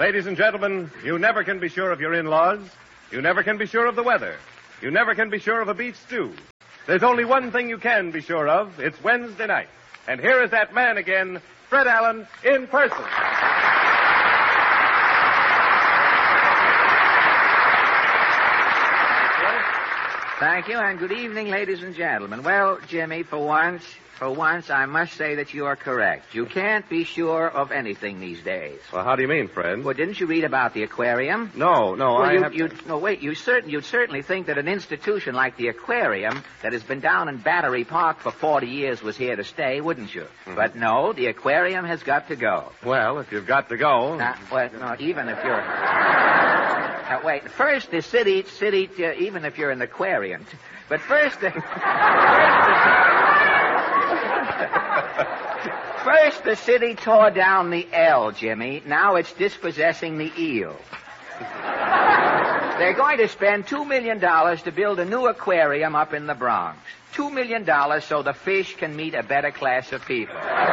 Ladies and gentlemen, you never can be sure of your in-laws. You never can be sure of the weather. You never can be sure of a beef stew. There's only one thing you can be sure of. It's Wednesday night. And here is that man again, Fred Allen, in person. Thank you, and good evening, ladies and gentlemen. Well, Jimmy, for once, I must say that you are correct. You can't be sure of anything these days. Well, how do you mean, Fred? Well, didn't you read about the aquarium? No, Well, you'd certainly think that an institution like the aquarium that has been down in Battery Park for 40 years was here to stay, wouldn't you? Mm-hmm. But no, the aquarium has got to go. Well, if you've got to go... even if you're... First, the city, even if you're in the aquarium. But first the city tore down the L, Jimmy. Now it's dispossessing the eel. They're going to spend $2 million to build a new aquarium up in the Bronx. $2 million so the fish can meet a better class of people.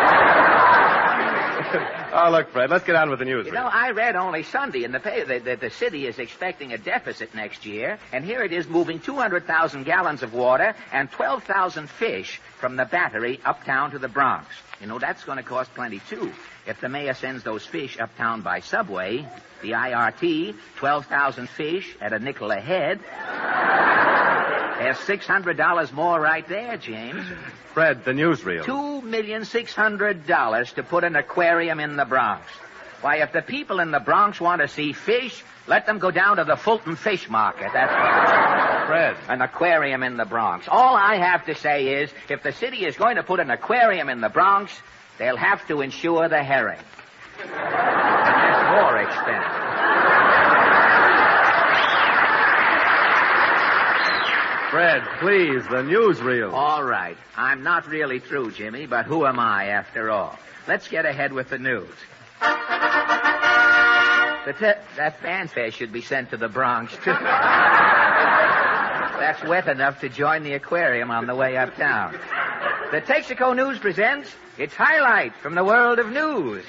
Oh, look, Fred, let's get on with the news. You know, I read only Sunday in the paper that the city is expecting a deficit next year, and here it is moving 200,000 gallons of water and 12,000 fish from the Battery uptown to the Bronx. You know, that's going to cost plenty, too. If the mayor sends those fish uptown by subway, the IRT, 12,000 fish at a nickel a head... There's $600 more right there, James. Fred, the newsreel. $2,600,000 to put an aquarium in the Bronx. Why, if the people in the Bronx want to see fish, let them go down to the Fulton Fish Market. That's what... Fred. An aquarium in the Bronx. All I have to say is, if the city is going to put an aquarium in the Bronx, they'll have to insure the herring. That's more expensive. Fred, please, the newsreel. All right. I'm not really through, Jimmy, but who am I, after all? Let's get ahead with the news. That fanfare should be sent to the Bronx, too. That's wet enough to join the aquarium on the way uptown. The Texaco News presents its highlight from the world of news.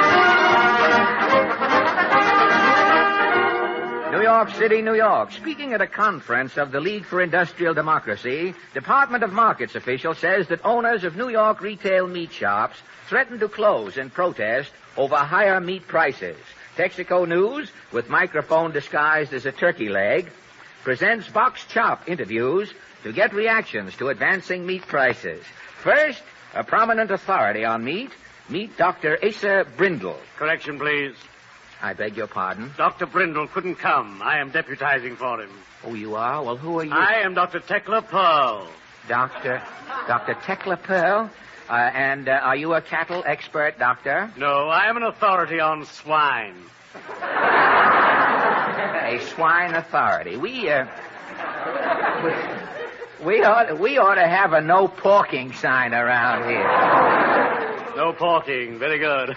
New York City, New York. Speaking at a conference of the League for Industrial Democracy, Department of Markets official says that owners of New York retail meat shops threaten to close in protest over higher meat prices. Texaco News, with microphone disguised as a turkey leg, presents Box Chop interviews to get reactions to advancing meat prices. First, a prominent authority on meat, meet Dr. Asa Brindle. Correction, please. I beg your pardon? Dr. Brindle couldn't come. I am deputizing for him. Oh, you are? Well, who are you? I am Dr. Tekla Pearl. Dr. Tekla Pearl? And are you a cattle expert, doctor? No, I am an authority on swine. A swine authority. We ought to have a no porking sign around here. No porking. Very good.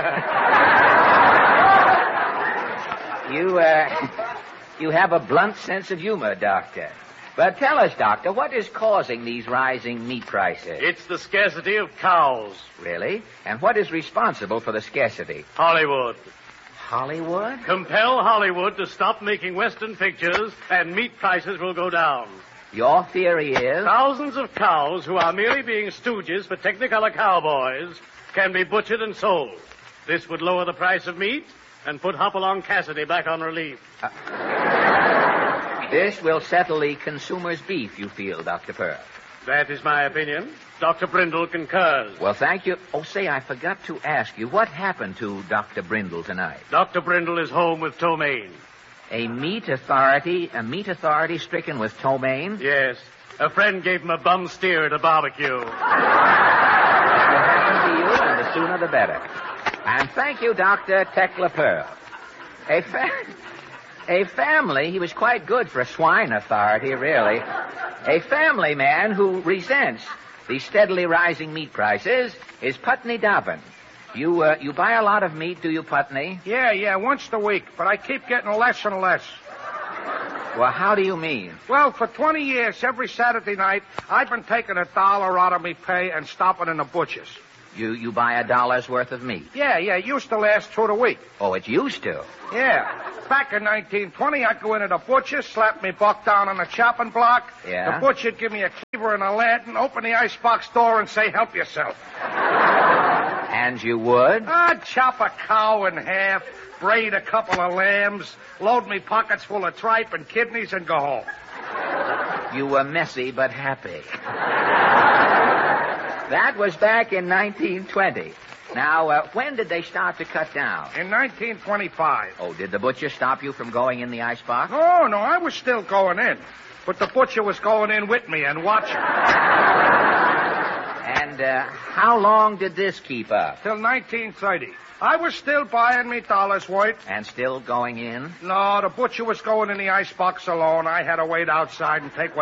You have a blunt sense of humor, Doctor. But tell us, Doctor, what is causing these rising meat prices? It's the scarcity of cows. Really? And what is responsible for the scarcity? Hollywood. Hollywood? Compel Hollywood to stop making Western pictures, and meat prices will go down. Your theory is? Thousands of cows who are merely being stooges for Technicolor cowboys can be butchered and sold. This would lower the price of meat and put Hopalong Cassidy back on relief. This will settle the consumer's beef, you feel, Dr. Pearl. That is my opinion. Dr. Brindle concurs. Well, thank you. Oh, say, I forgot to ask you, what happened to Dr. Brindle tonight? Dr. Brindle is home with ptomaine. A meat authority stricken with ptomaine? Yes. A friend gave him a bum steer at a barbecue. It will happen to you, and the sooner the better. And thank you, Dr. Tekla Pearl. A family, he was quite good for a swine authority, really. A family man who resents the steadily rising meat prices is Putney Dobbin. You buy a lot of meat, do you, Putney? Yeah, once a week, but I keep getting less and less. Well, how do you mean? Well, for 20 years, every Saturday night, I've been taking $1 out of me pay and stopping in the butcher's. You buy $1 worth of meat. Yeah, it used to last through the week. Oh, it used to. Yeah. Back in 1920, I'd go into the butcher, slap me buck down on the chopping block. Yeah? The butcher'd give me a cleaver and a lantern, open the icebox door, and say, help yourself. And you would? I'd chop a cow in half, braid a couple of lambs, load me pockets full of tripe and kidneys, and go home. You were messy but happy. That was back in 1920. Now, when did they start to cut down? In 1925. Oh, did the butcher stop you from going in the icebox? Oh, no, I was still going in. But the butcher was going in with me and watching. And how long did this keep up? Till 1930. I was still buying me dollars worth. And still going in? No, the butcher was going in the icebox alone. I had to wait outside and take